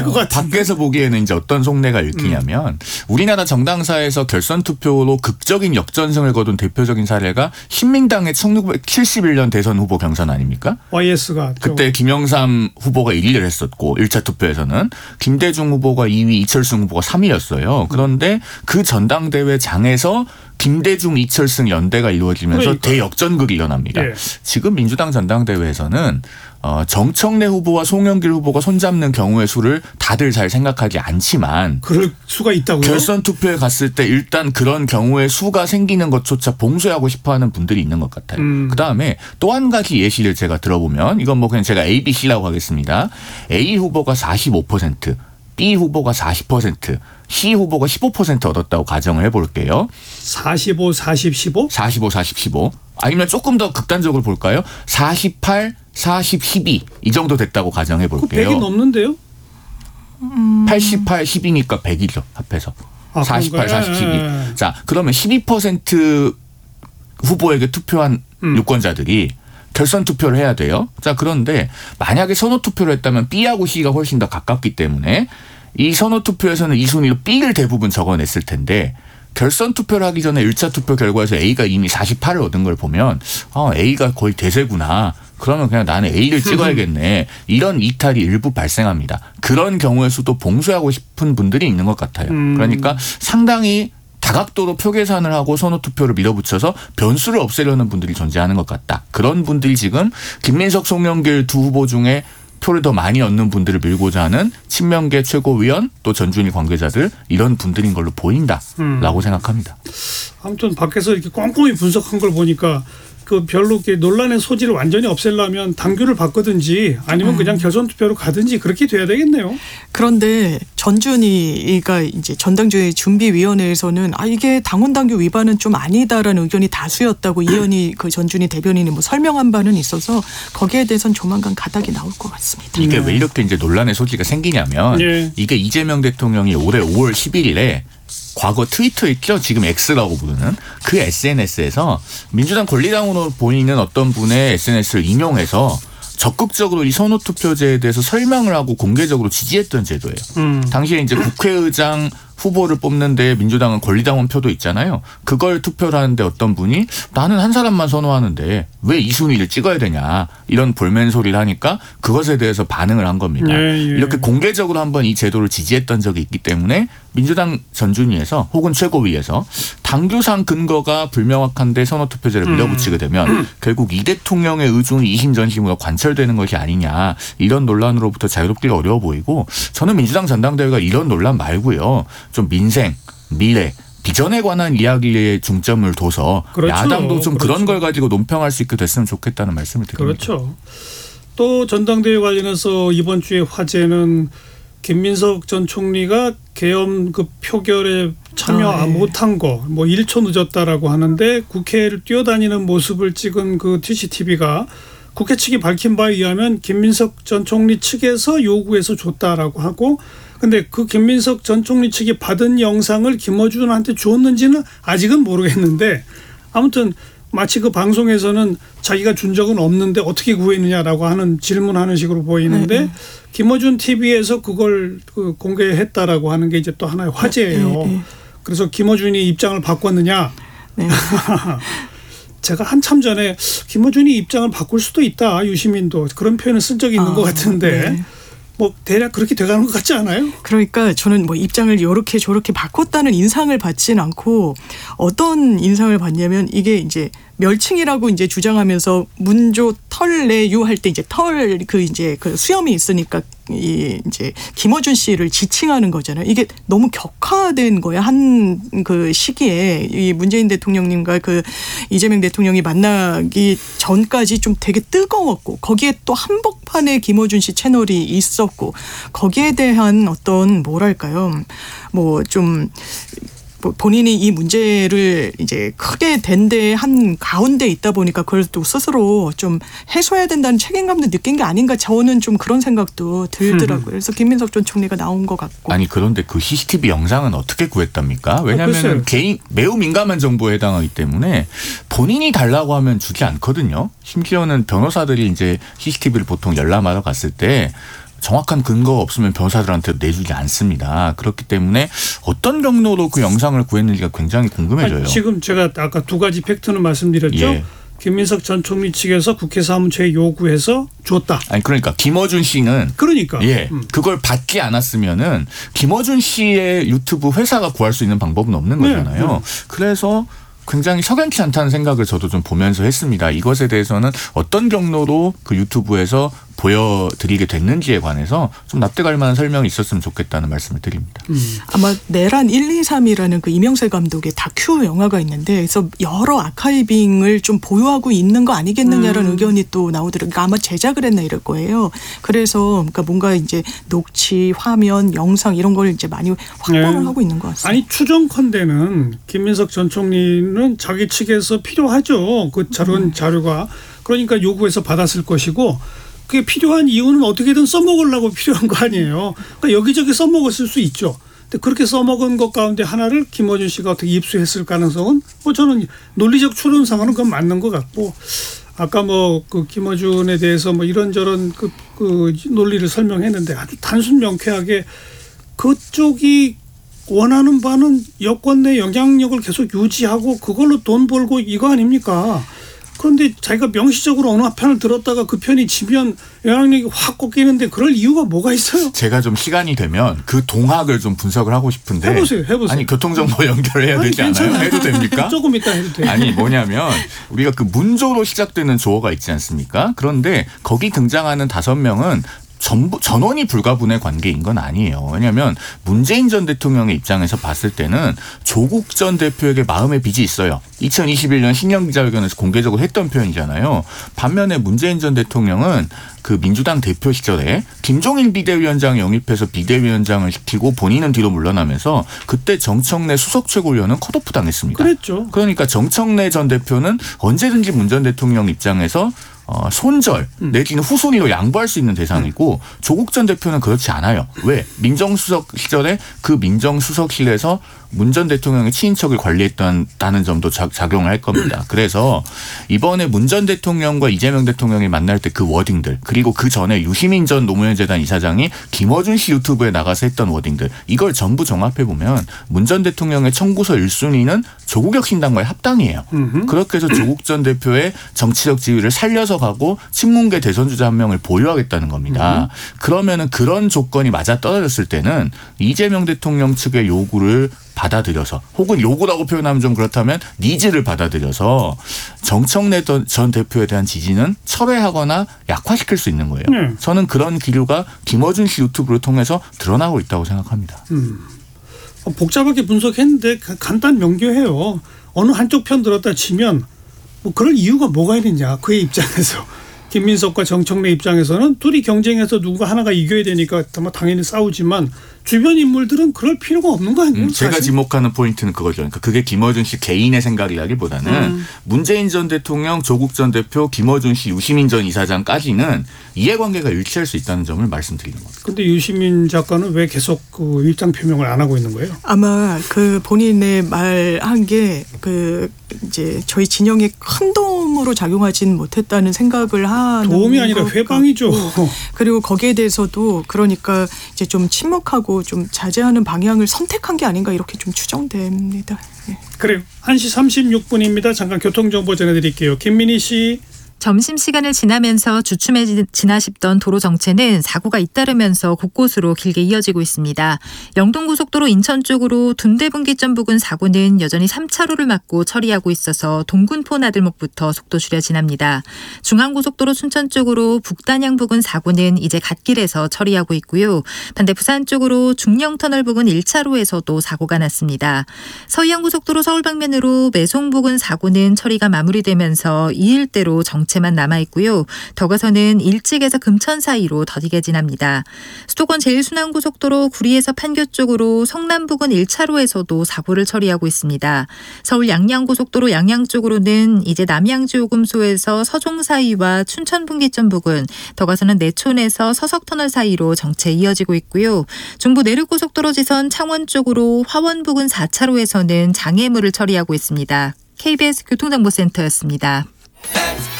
것 같은데. 밖에서 보기에는 이제 어떤 속내가 읽히냐면 우리나라 정당사에서 결선 투표로 극적인 역전승을 거둔 대표적인 사례가 신민당의 1971년 대선 후보 경선 아닙니까? YS가 그때 김영삼 후보가 1위를 했었고 1차 투표에서는 김대중 후보가 2위, 이철승 후보가 3위였어요. 그런데 그 전당대회 장에서 김대중, 이철승 연대가 이루어지면서 대역전극이 일어납니다. 예. 지금 민주당 전당대회에서는 정청래 후보와 송영길 후보가 손잡는 경우의 수를 다들 잘 생각하지 않지만 그럴 수가 있다고요? 결선 투표에 갔을 때 일단 그런 경우의 수가 생기는 것조차 봉쇄하고 싶어하는 분들이 있는 것 같아요. 그다음에 또 한 가지 예시를 제가 들어보면 이건 뭐 그냥 제가 A, B, C라고 하겠습니다. A 후보가 45%, B 후보가 40%, C 후보가 15% 얻었다고 가정을 해볼게요. 45, 40, 15? 45, 40, 15. 아니면 조금 더 극단적으로 볼까요? 48, 40, 12 이 정도 됐다고 가정해 볼게요. 100이 넘는데요? 88, 10이니까 100이죠. 합해서. 48, 40, 12. 자, 그러면 12% 후보에게 투표한 유권자들이 결선 투표를 해야 돼요. 자, 그런데 만약에 선호 투표를 했다면 B하고 C가 훨씬 더 가깝기 때문에 이 선호 투표에서는 이 순위로 B를 대부분 적어냈을 텐데 결선 투표를 하기 전에 1차 투표 결과에서 A가 이미 48을 얻은 걸 보면 A가 거의 대세구나. 그러면 그냥 나는 A를 찍어야겠네. 이런 이탈이 일부 발생합니다. 그런 경우의 수도 봉쇄하고 싶은 분들이 있는 것 같아요. 그러니까 상당히 다각도로 표 계산을 하고 선호 투표를 밀어붙여서 변수를 없애려는 분들이 존재하는 것 같다. 그런 분들이 지금 김민석, 송영길 두 후보 중에 표를 더 많이 얻는 분들을 밀고자 하는 친명계 최고위원 또 전준희 관계자들 이런 분들인 걸로 보인다라고 생각합니다. 아무튼 밖에서 이렇게 꼼꼼히 분석한 걸 보니까 그 별로 이렇게 논란의 소지를 완전히 없애려면 당규를 바꾸든지 아니면 그냥 결선 투표로 가든지 그렇게 돼야 되겠네요. 그런데 전준희가 이제 전당대회 준비위원회에서는 이게 당원 당규 위반은 좀 아니다라는 의견이 다수였다고 이현희 그 전준희 대변인이 뭐 설명한 바는 있어서 거기에 대해서는 조만간 가닥이 나올 것 같습니다. 이게 왜 이렇게 이제 논란의 소지가 생기냐면 이게 이재명 대통령이 올해 5월 11일에 과거 트위터 있죠? 지금 X라고 부르는 그 SNS에서 민주당 권리당으로 보이는 어떤 분의 SNS를 인용해서 적극적으로 이 선호투표제에 대해서 설명을 하고 공개적으로 지지했던 제도예요. 당시에 이제 국회의장 후보를 뽑는데 민주당은 권리당원 표도 있잖아요. 그걸 투표를 하는데 어떤 분이 나는 한 사람만 선호하는데 왜 이 순위를 찍어야 되냐 이런 볼멘 소리를 하니까 그것에 대해서 반응을 한 겁니다. 이렇게 공개적으로 한번 이 제도를 지지했던 적이 있기 때문에 민주당 전준위에서 혹은 최고위에서 당규상 근거가 불명확한데 선호투표제를 밀어붙이게 되면 결국 이 대통령의 의중이 이심전심으로 관철되는 것이 아니냐 이런 논란으로부터 자유롭기가 어려워 보이고 저는 민주당 전당대회가 이런 논란 말고요. 좀 민생, 미래, 비전에 관한 이야기에 중점을 둬서 야당도 좀 그런 걸 가지고 논평할 수 있게 됐으면 좋겠다는 말씀을 드립니다. 그렇죠. 또 전당대회 관련해서 이번 주에 화제는 김민석 전 총리가 계엄 그 표결에 참여 못한 거 뭐 1초 늦었다라고 하는데 국회를 뛰어다니는 모습을 찍은 그 TCTV가 국회 측이 밝힌 바에 의하면 김민석 전 총리 측에서 요구해서 줬다라고 하고 근데 그 김민석 전 총리 측이 받은 영상을 김어준한테 줬는지는 아직은 모르겠는데 아무튼 마치 그 방송에서는 자기가 준 적은 없는데 어떻게 구했느냐라고 하는 질문하는 식으로 보이는데 김어준 TV에서 그걸 공개했다라고 하는 게 이제 또 하나의 화제예요. 그래서 김어준이 입장을 바꿨느냐. 제가 한참 전에 김어준이 입장을 바꿀 수도 있다. 유시민도 그런 표현을 쓴 적이 있는 것 같은데 뭐 대략 그렇게 돼가는 것 같지 않아요? 그러니까 저는 뭐 입장을 이렇게 저렇게 바꿨다는 인상을 받진 않고 어떤 인상을 받냐면 이게 이제 멸칭이라고 이제 주장하면서 문조 털내유 할 때 이제 털 그 수염이 있으니까 이제 김어준 씨를 지칭하는 거잖아요. 이게 너무 격화된 거야. 한 그 시기에 이 문재인 대통령님과 그 이재명 대통령이 만나기 전까지 좀 되게 뜨거웠고 거기에 또 한복판에 김어준 씨 채널이 있었고 거기에 대한 어떤 뭐랄까요. 뭐 좀 본인이 이 문제를 이제 크게 된 데 한 가운데 있다 보니까 그걸 또 스스로 좀 해소해야 된다는 책임감도 느낀 게 아닌가 저는 좀 그런 생각도 들더라고요. 그래서 김민석 전 총리가 나온 것 같고. 아니 그런데 그 CCTV 영상은 어떻게 구했답니까? 왜냐하면 개인 매우 민감한 정보에 해당하기 때문에 본인이 달라고 하면 주지 않거든요. 심지어는 변호사들이 이제 CCTV를 보통 열람하러 갔을 때 정확한 근거가 없으면 변호사들한테 내주지 않습니다. 그렇기 때문에 어떤 경로로 그 영상을 구했는지가 굉장히 궁금해져요. 아니, 지금 제가 아까 두 가지 팩트는 말씀드렸죠. 예. 김민석 전 총리 측에서 국회 사무처에 요구해서 줬다. 아니 그러니까 김어준 씨는 그러니까 그걸 받지 않았으면은 김어준 씨의 유튜브 회사가 구할 수 있는 방법은 없는 거잖아요. 그래서 굉장히 석연치 않다는 생각을 저도 좀 보면서 했습니다. 이것에 대해서는 어떤 경로로 그 유튜브에서 보여드리게 됐는지에 관해서 좀 납득할 만한 설명이 있었으면 좋겠다는 말씀을 드립니다. 아마 내란 123이라는 그 이명세 감독의 다큐 영화가 있는데 그래서 여러 아카이빙을 좀 보유하고 있는 거 아니겠느냐라는 의견이 또 나오더라고요. 그러니까 아마 제작을 했나 이럴 거예요. 그래서 그러니까 뭔가 이제 녹취, 화면, 영상 이런 걸 이제 많이 확보를 하고 있는 것 같습니다. 아니 추정컨대는 김민석 전 총리는 자기 측에서 필요하죠. 그 저런 자료가. 그러니까 요구해서 받았을 것이고 그게 필요한 이유는 어떻게든 써먹으려고 필요한 거 아니에요. 그러니까 여기저기 써먹었을 수 있죠. 근데 그렇게 써먹은 것 가운데 하나를 김어준 씨가 어떻게 입수했을 가능성은 뭐 저는 논리적 추론상으로는 그건 맞는 것 같고 아까 뭐 그 김어준에 대해서 뭐 이런저런 그 논리를 설명했는데 아주 단순 명쾌하게 그쪽이 원하는 바는 여권 내 영향력을 계속 유지하고 그걸로 돈 벌고 이거 아닙니까? 그런데 자기가 명시적으로 어느 편을 들었다가 그 편이 지면 영향력이 확 꺾이는데 그럴 이유가 뭐가 있어요? 제가 좀 시간이 되면 그 동학을 좀 분석을 하고 싶은데 해보세요. 아니 교통정보 연결해야 되지 괜찮아요. 않아요? 해도 됩니까? 조금 이따 해도 돼요. 아니 뭐냐면 우리가 그 문조로 시작되는 조어가 있지 않습니까? 그런데 거기 등장하는 5명은 전원이 불가분의 관계인 건 아니에요. 왜냐하면 문재인 전 대통령의 입장에서 봤을 때는 조국 전 대표에게 마음의 빚이 있어요. 2021년 신년 기자회견에서 공개적으로 했던 표현이잖아요. 반면에 문재인 전 대통령은 그 민주당 대표 시절에 김종인 비대위원장 영입해서 비대위원장을 시키고 본인은 뒤로 물러나면서 그때 정청래 수석 최고위원은 컷오프 당했습니다. 그랬죠. 그러니까 정청래 전 대표는 언제든지 문 전 대통령 입장에서 손절 내지는 후손위로 양보할 수 있는 대상이고 조국 전 대표는 그렇지 않아요. 왜? 민정수석 시절에 그 민정수석실에서 문 전 대통령의 친인척을 관리했다는 점도 작용을 할 겁니다. 그래서 이번에 문 전 대통령과 이재명 대통령이 만날 때 그 워딩들 그리고 그 전에 유시민 전 노무현 재단 이사장이 김어준 씨 유튜브에 나가서 했던 워딩들 이걸 전부 종합해보면 문 전 대통령의 청구서 1순위는 조국혁 신당과의 합당이에요. 그렇게 해서 조국 전 대표의 정치적 지위를 살려서 가고 친문계 대선주자 한 명을 보유하겠다는 겁니다. 그러면은 그런 조건이 맞아 떨어졌을 때는 이재명 대통령 측의 요구를 받아들여서 혹은 요구라고 표현하면 좀 그렇다면 니즈를 받아들여서 정청래 전 대표에 대한 지지는 철회하거나 약화시킬 수 있는 거예요. 저는 그런 기류가 김어준 씨 유튜브를 통해서 드러나고 있다고 생각합니다. 복잡하게 분석했는데 간단 명료해요. 어느 한쪽 편 들었다 치면 뭐 그럴 이유가 뭐가 있느냐. 그의 입장에서. 김민석과 정청래 입장에서는 둘이 경쟁해서 누가 하나가 이겨야 되니까 당연히 싸우지만 주변 인물들은 그럴 필요가 없는 거 아니에요? 제가 지목하는 포인트는 그거죠. 그러니까 그게 김어준 씨 개인의 생각이라기보다는 문재인 전 대통령, 조국 전 대표, 김어준 씨, 유시민 전 이사장까지는 이해관계가 일치할 수 있다는 점을 말씀드리는 겁니다. 그런데 유시민 작가는 왜 계속 그 입장 표명을 안 하고 있는 거예요? 아마 그 본인의 말한 게 그 이제 저희 진영에 큰 도움으로 작용하진 못했다는 생각을 하는 도움이 아니라 회방이죠. 그리고 거기에 대해서도 그러니까 이제 좀 침묵하고 좀 자제하는 방향을 선택한 게 아닌가 이렇게 좀 추정됩니다. 네. 그래요. 1시 36분입니다. 잠깐 교통정보 전해드릴게요. 김민희 씨. 점심시간을 지나면서 주춤해지나 싶던 도로 정체는 사고가 잇따르면서 곳곳으로 길게 이어지고 있습니다. 영동고속도로 인천 쪽으로 둔대분기점 부근 사고는 여전히 3차로를 막고 처리하고 있어서 동군포 나들목부터 속도 줄여 지납니다. 중앙고속도로 춘천 쪽으로 북단양 부근 사고는 이제 갓길에서 처리하고 있고요. 반대 부산 쪽으로 중령터널 부근 1차로에서도 사고가 났습니다. 서해안고속도로 서울 방면으로 매송 부근 사고는 처리가 마무리되면서 이 일대로 정체만 남아있고요. 더 가서는 일찍에서 금천 사이로 더디게 지납니다. 수도권 제1순환고속도로 구리에서 판교 쪽으로 성남 부근 1차로에서도 사고를 처리하고 있습니다. 서울 양양고속도로 양양 쪽으로는 이제 남양주요금소에서 서종 사이와 춘천 분기점 부근, 더 가서는 내촌에서 서석터널 사이로 정체 이어지고 있고요. 중부 내륙고속도로 지선 창원 쪽으로 화원 부근 4차로에서는 장애물을 처리하고 있습니다. KBS 교통정보센터였습니다.